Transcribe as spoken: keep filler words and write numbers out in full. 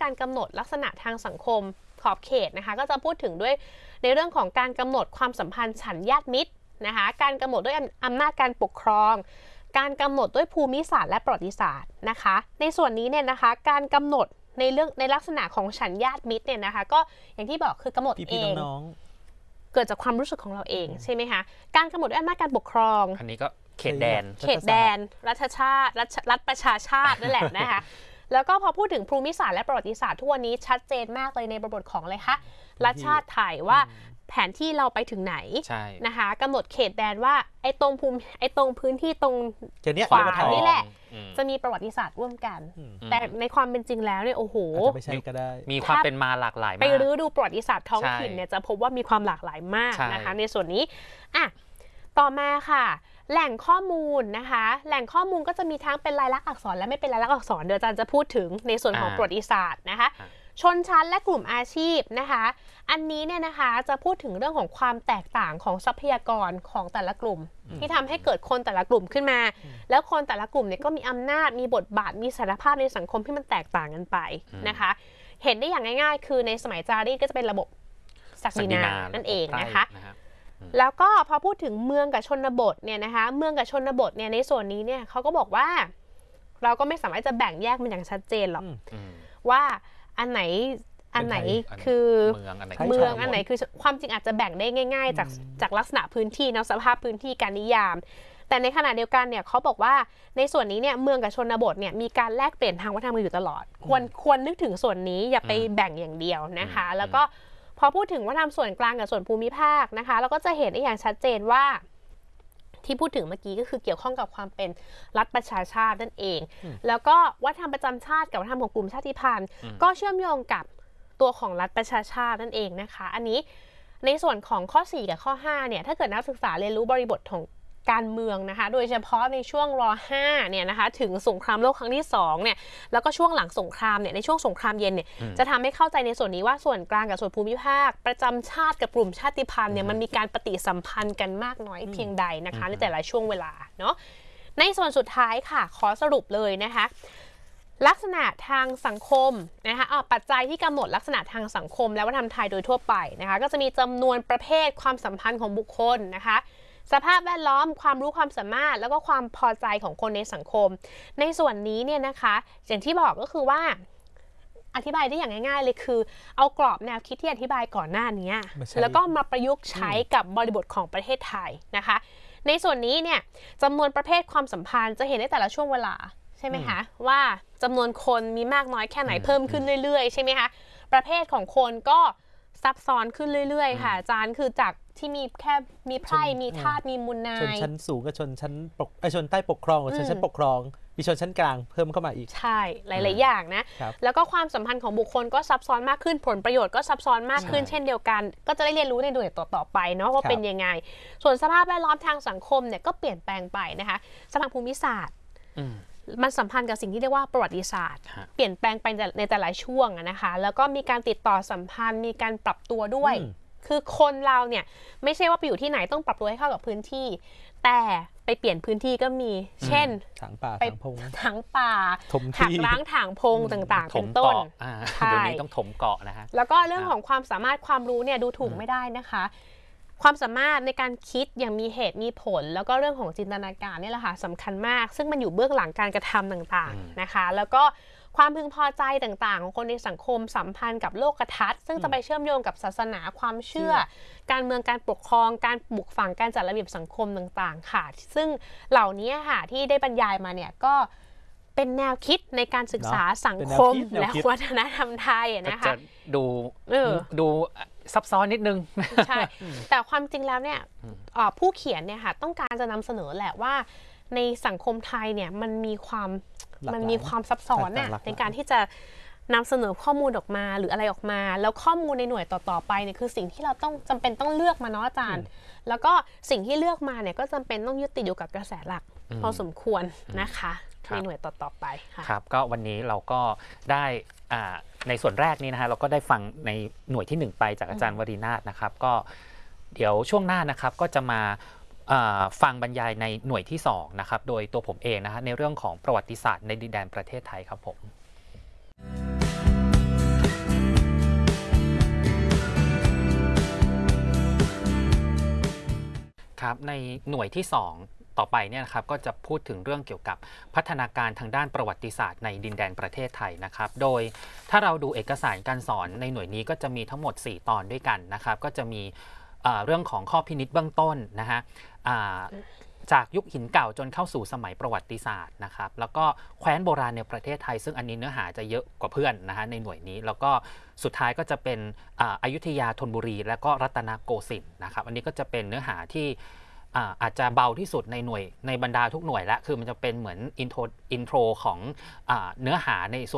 การกำหนดลักษณะทางสังคมขอบเขตนะคะก็จะพูดถึงด้วยในเรื่องของการกำหนดความสัมพันธ์ฉันญาติมิตรนะคะการกำหนดด้วยอำนาจการปกครองการกำหนดด้วยภูมิศาสตร์และประวัติศาสตร์นะคะในส่วนนี้เนี่ยนะคะการกำหนดในเรื่องในลักษณะของฉันญาติมิตรเนี่ยนะคะก็อย่างที่บอกคือกำหนดเองเกิดจากความรู้สึกของเราเองใช่ไหมคะการกำหนดด้วยอำนาจการปกครองอันนี้ก็เขตแดนเขตแดนรัฐชาติรัฐประชาชาตินั่นแหละนะคะแล้วก็พอพูดถึงภูมิศาสตร์และประวัติศาสตร์ทุกวันนี้ชัดเจนมากเลยในบริบทของอะไรคะรัฐชาติไทยว่าแผนที่เราไปถึงไหนนะคะกำหนดเขตแดนว่าไอ้ตรงภูมิไอ้ตรงพื้นที่ตรงขวานี่แหละจะมีประวัติศาสตร์ร่วมกันแต่ในความเป็นจริงแล้วเนี่ยโอ้โหไม่ใช่ก็ได้มีความเป็นมาหลากหลายมากไปรื้อดูประวัติศาสตร์ท้องถิ่นเนี่ยจะพบว่ามีความหลากหลายมากนะคะในส่วนนี้อ่ะต่อมาค่ะแหล่งข้อมูลนะคะแหล่งข้อมูลก็จะมีทั้งเป็นลายลักษณ์อักษรและไม่เป็นลายลักษณ์อักษรเดี๋ยวอาจารย์จะพูดถึงในส่วนของประวัติศาสตร์นะคะชนชั้นและกลุ่มอาชีพนะคะอันนี้เนี่ยนะคะจะพูดถึงเรื่องของความแตกต่างของทรัพยากรของแต่ละกลุ่มที่ทำให้เกิดคนแต่ละกลุ่มขึ้นมาแล้วคนแต่ละกลุ่มเนี่ยก็มีอำนาจมีบทบาทมีศักยภาพในสังคมที่มันแตกต่างกันไปนะคะเห็นได้อย่างง่ายๆคือในสมัยจารีตก็จะเป็นระบบศักดินานั่นเองนะคะแล้วก็พอพูดถึงเมืองกับชนบทเนี่ยนะคะเมืองกับชนบทเนี่ยในส่วนนี้เนี่ยเขาก็บอกว่าเราก็ไม่สามารถจะแบ่งแยกมันอย่างชัดเจนหรอกว่าอันไหนอันไหนคือเมืองอันไหนเมืองอันไหนคือความจริงอาจจะแบ่งได้ง่ายๆจากจากลักษณะพื้นที่เนาะสภาพพื้นที่การนิยามแต่ในขณะเดียวกันเนี่ยเขาบอกว่าในส่วนนี้เนี่ยเมืองกับชนบทเนี่ยมีการแลกเปลี่ยนทางวัฒนธรรมอยู่ตลอดควรควรนึกถึงส่วนนี้อย่าไปแบ่งอย่างเดียวนะคะแล้วก็พอพูดถึงวัฒนธรรมส่วนกลางกับส่วนภูมิภาคนะคะเราก็จะเห็นได้อย่างชัดเจนว่าที่พูดถึงเมื่อกี้ก็คือเกี่ยวข้องกับความเป็นรัฐประชาชาตินั่นเองแล้วก็วัฒนธรรมประจำชาติกับวัฒนธรรมของกลุ่มชาติพันธุ์ก็เชื่อมโยงกับตัวของรัฐประชาชาตินั่นเองนะคะอันนี้ในส่วนของข้อสี่กับข้อห้าเนี่ยถ้าเกิดนักศึกษาเรียนรู้บริบทของการเมืองนะคะโดยเฉพาะในช่วงร ห้าเนี่ยนะคะถึงสงครามโลกครั้งที่สองเนี่ยแล้วก็ช่วงหลังสงครามเนี่ยในช่วงสงครามเย็นเนี่ยจะทำให้เข้าใจในส่วนนี้ว่าส่วนกลางกับส่วนภูมิภาคประจำชาติกับกลุ่มชาติพันธุ์เนี่ยมันมีการปฏิสัมพันธ์กันมากน้อยเพียงใดนะคะในแต่ละช่วงเวลาเนาะในส่วนสุดท้ายค่ะขอสรุปเลยนะคะลักษณะทางสังคมนะคะปัจจัยที่กำหนดลักษณะทางสังคมและวัฒนธรรมไทยโดยทั่วไปนะคะก็จะมีจำนวนประเภทความสัมพันธ์ของบุคคลนะคะสภาพแวดล้อมความรู้ความสามารถแล้วก็ความพอใจของคนในสังคมในส่วนนี้เนี่ยนะคะอย่างที่บอกก็คือว่าอธิบายได้อย่างง่ายๆเลยคือเอากรอบแนวคิดที่อธิบายก่อนหน้านี้แล้วก็มาประยุกต์ใช้กับบริบทของประเทศไทยนะคะในส่วนนี้เนี่ยจำนวนประเภทความสัมพันธ์จะเห็นได้แต่ละช่วงเวลาใช่ไหมคะว่าจำนวนคนมีมากน้อยแค่ไหนเพิ่มขึ้นเรื่อยๆใช่ไหมคะประเภทของคนก็ซับซ้อนขึ้นเรื่อยๆค่ะอาจารย์คือจากที่มีแค่มีไพร่มีทาสมีมูลนายชนชั้นสูงกับชนชั้นปกไอชนใต้ปกครองกับชนชั้นปกครองมีชนชั้นกลางเพิ่มเข้ามาอีกใช่หลายๆอย่างนะแล้วก็ความสัมพันธ์ของบุคคลก็ซับซ้อนมากขึ้นผลประโยชน์ก็ซับซ้อนมากขึ้นเช่นเดียวกันก็จะได้เรียนรู้ในหน่วยต่อๆไปเนาะว่าเป็นยังไงส่วนสภาพแวดล้อมทางสังคมเนี่ยก็เปลี่ยนแปลงไปนะคะสภาพภูมิศาสตร์มันสัมพันธ์กับสิ่งที่เรียกว่าประวัติศาสตร์เปลี่ยนแปลงไปในแต่ละช่วงนะคะแล้วก็มีการติดต่อสัมพันธ์มีการปรับตัวด้วยคือคนเราเนี่ยไม่ใช่ว่าไปอยู่ที่ไหนต้องปรับตัวให้เข้ากับพื้นที่แต่ไปเปลี่ยนพื้นที่ก็มีเช่นถังป่าไปถังพงถังป่าหักล้างถางพงต่างๆเป็นต้นเดี๋ยวนี้ต้องถมเกาะนะฮะแล้วก็เรื่องของความสามารถความรู้เนี่ยดูถูกไม่ได้นะคะความสามารถในการคิดอย่างมีเหตุมีผลแล้วก็เรื่องของจินตนาการนี่แหละค่ะสำคัญมากซึ่งมันอยู่เบื้องหลังการกระทำต่างๆนะคะแล้วก็ความพึงพอใจต่างๆของคนในสังคมสัมพันธ์กับโลกทัศน์ซึ่งจะไปเชื่อมโยงกับศาสนาความเชื่อการเมืองการปกครองการปลูกฝังการจัดระเบียบสังคมต่างๆค่ะซึ่งเหล่านี้ค่ะที่ได้บรรยายมาเนี่ยก็เป็นแนวคิดในการศึกษาสังคมและวัฒนธรรมไทยนะคะจะดูดูซับซ้อนนิดนึงใช่แต่ความจริงแล้วเนี่ยผู้เขียนเนี่ยค่ะต้องการจะนำเสนอแหละว่าในสังคมไทยเนี่ยมันมีความมันมีความซับซ้อนน่ะในการที่จะนำเสนอข้อมูลออกมาหรืออะไรออกมาแล้วข้อมูลในหน่วยต่อๆไปเนี่ยคือสิ่งที่เราต้องจำเป็นต้องเลือกมาเนาะอาจารย์แล้วก็สิ่งที่เลือกมาเนี่ยก็จำเป็นต้องยึดติดอยู่กับกระแสหลักพอสมควรนะคะในหน่วยต่อๆไปครับก็วันนี้เราก็ได้ในส่วนแรกนี้นะฮะเราก็ได้ฟังในหน่วยที่หนึ่งไปจากอาจารย์วรีนาถนะครับก็เดี๋ยวช่วงหน้านะครับก็จะมาฟังบรรยายในหน่วยที่สองนะครับโดยตัวผมเองนะฮะในเรื่องของประวัติศาสตร์ในดินแดนประเทศไทยครับผมครับในหน่วยที่สองต่อไปเนี่ยนะครับก็จะพูดถึงเรื่องเกี่ยวกับพัฒนาการทางด้านประวัติศาสตร์ในดินแดนประเทศไทยนะครับโดยถ้าเราดูเอกสารการสอนในหน่วยนี้ก็จะมีทั้งหมดสี่ตอนด้วยกันนะครับก็จะมีเรื่องของข้อพินิจเบื้องต้นนะฮะจากยุคหินเก่าจนเข้าสู่สมัยประวัติศาสตร์นะครับแล้วก็แคว้นโบราณในประเทศไทยซึ่งอันนี้เนื้อหาจะเยอะกว่าเพื่อนนะฮะในหน่วยนี้แล้วก็สุดท้ายก็จะเป็นอยุธยาธนบุรีและก็รัตนโกสินทร์นะครับอันนี้ก็จะเป็นเนื้อหาที่อาจจะเบาที่สุดในหน่วยในบรรดาทุกหน่วยและคือมันจะเป็นเหมือนอินโทรอินโทรของเนื้อหาในส่วน